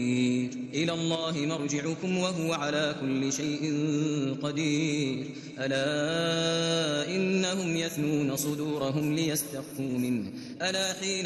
إلى الله مرجعكم وهو على كل شيء قدير ألا إنهم يثنون صدورهم ليستخفوا منه ألا حين